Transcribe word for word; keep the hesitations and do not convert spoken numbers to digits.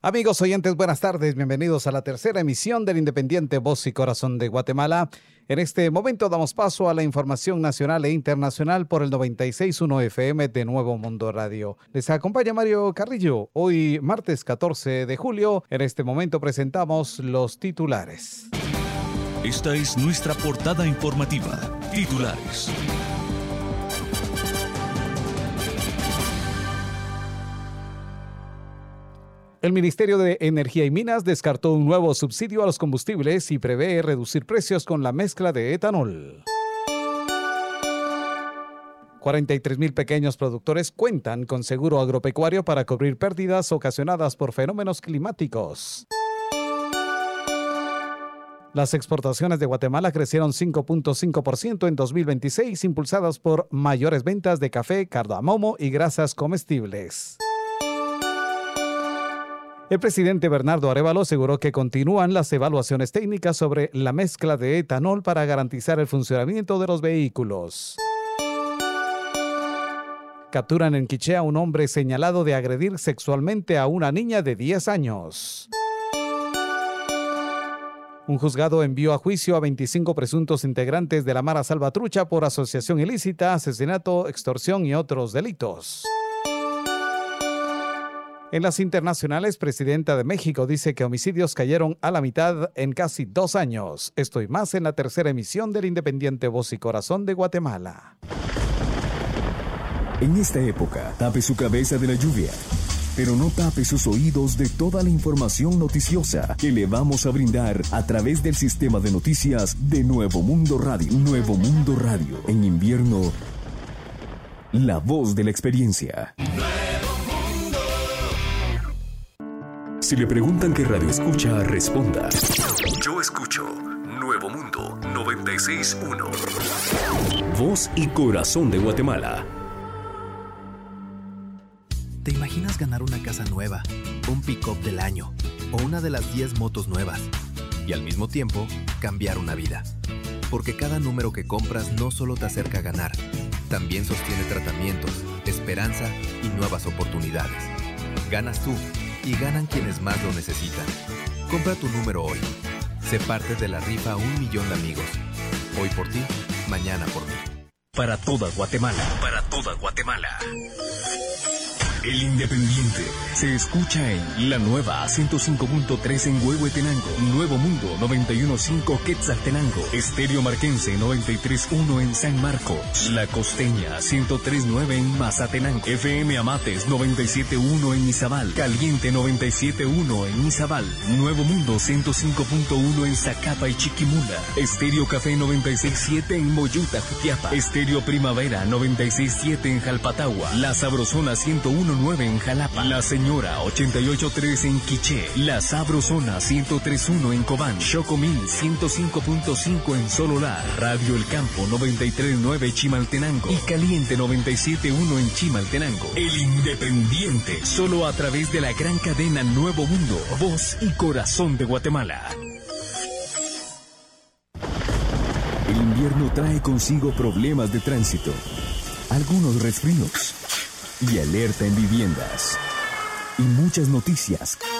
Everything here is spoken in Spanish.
Amigos oyentes, buenas tardes. Bienvenidos a la tercera emisión del Independiente Voz y Corazón de Guatemala. En este momento damos paso a la información nacional e internacional por el noventa y seis punto uno F M de Nuevo Mundo Radio. Les acompaña Mario Carrillo. Hoy, martes catorce de julio, en este momento presentamos los titulares. Esta es nuestra portada informativa. Titulares. El Ministerio de Energía y Minas descartó un nuevo subsidio a los combustibles y prevé reducir precios con la mezcla de etanol. cuarenta y tres mil pequeños productores cuentan con seguro agropecuario para cubrir pérdidas ocasionadas por fenómenos climáticos. Las exportaciones de Guatemala crecieron cinco punto cinco por ciento en dos mil veintiséis, impulsadas por mayores ventas de café, cardamomo y grasas comestibles. El presidente Bernardo Arévalo aseguró que continúan las evaluaciones técnicas sobre la mezcla de etanol para garantizar el funcionamiento de los vehículos. Capturan en Quiché a un hombre señalado de agredir sexualmente a una niña de diez años. Un juzgado envió a juicio a veinticinco presuntos integrantes de la Mara Salvatrucha por asociación ilícita, asesinato, extorsión y otros delitos. En las internacionales, presidenta de México dice que homicidios cayeron a la mitad en casi dos años. Esto y más en la tercera emisión del Independiente Voz y Corazón de Guatemala. En esta época, tape su cabeza de la lluvia, pero no tape sus oídos de toda la información noticiosa que le vamos a brindar a través del sistema de noticias de Nuevo Mundo Radio. Nuevo Mundo Radio. En invierno, la voz de la experiencia. Si le preguntan qué radio escucha, responda: yo escucho Nuevo Mundo noventa y seis punto uno. Voz y Corazón de Guatemala. ¿Te imaginas ganar una casa nueva, un pick-up del año o una de las diez motos nuevas? Y al mismo tiempo, cambiar una vida. Porque cada número que compras no solo te acerca a ganar, también sostiene tratamientos, esperanza y nuevas oportunidades. Ganas tú y ganan quienes más lo necesitan. Compra tu número hoy. Sé parte de la rifa a un millón de amigos. Hoy por ti, mañana por mí. Para toda Guatemala. Para toda Guatemala. El Independiente se escucha en la nueva ciento cinco punto tres en Huehuetenango, Nuevo Mundo noventa y uno punto cinco Quetzaltenango, Estéreo Marquense noventa y tres punto uno en San Marcos, La Costeña ciento tres punto nueve en Mazatenango, F M Amates noventa y siete punto uno en Izabal, Caliente noventa y siete punto uno en Izabal, Nuevo Mundo ciento cinco punto uno en Zacapa y Chiquimula, Estéreo Café noventa y seis punto siete en Moyuta, Jutiapa, Estéreo Primavera noventa y seis punto siete en Jalpatagua, La Sabrosona ciento uno punto nueve en Jalapa, La Señora ochenta y ocho punto tres en Quiché, La Sabrosona ciento tres punto uno en Cobán, Chocomil ciento cinco punto cinco en Sololá, Radio El Campo noventa y tres punto nueve Chimaltenango y Caliente noventa y siete punto uno en Chimaltenango. El Independiente, solo a través de la gran cadena Nuevo Mundo, Voz y Corazón de Guatemala. El invierno trae consigo problemas de tránsito, algunos resfríos y alerta en viviendas, y muchas noticias